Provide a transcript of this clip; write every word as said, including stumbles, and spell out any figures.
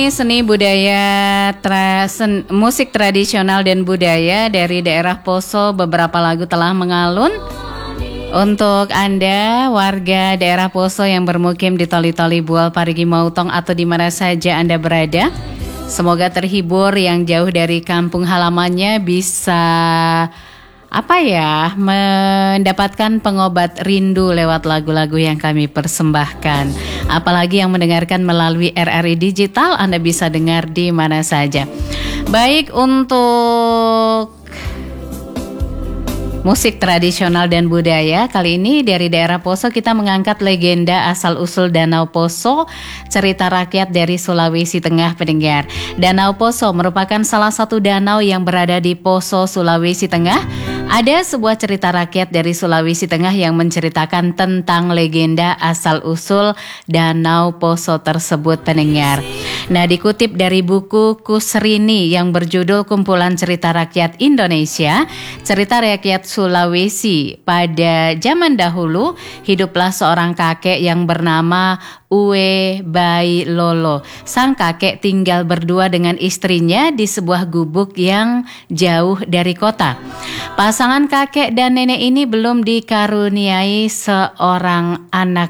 Seni budaya tra, sen, musik tradisional dan budaya dari daerah Poso, beberapa lagu telah mengalun untuk Anda warga daerah Poso yang bermukim di Toli-Toli, Bual, Parigi, Mautong atau di mana saja Anda berada. Semoga terhibur, yang jauh dari kampung halamannya bisa apa ya, mendapatkan pengobat rindu lewat lagu-lagu yang kami persembahkan. Apalagi yang mendengarkan melalui R R I Digital, Anda bisa dengar di mana saja. Baik, untuk musik tradisional dan budaya kali ini dari daerah Poso kita mengangkat legenda asal-usul Danau Poso, cerita rakyat dari Sulawesi Tengah pendengar. Danau Poso merupakan salah satu danau yang berada di Poso, Sulawesi Tengah. Ada sebuah cerita rakyat dari Sulawesi Tengah yang menceritakan tentang legenda asal-usul Danau Poso tersebut pendengar. Nah, dikutip dari buku Kusrini yang berjudul Kumpulan Cerita Rakyat Indonesia, cerita rakyat Sulawesi. Pada zaman dahulu, hiduplah seorang kakek yang bernama Uwe Bai Lolo. Sang kakek tinggal berdua dengan istrinya di sebuah gubuk yang jauh dari kota. Pasangan kakek dan nenek ini belum dikaruniai seorang anak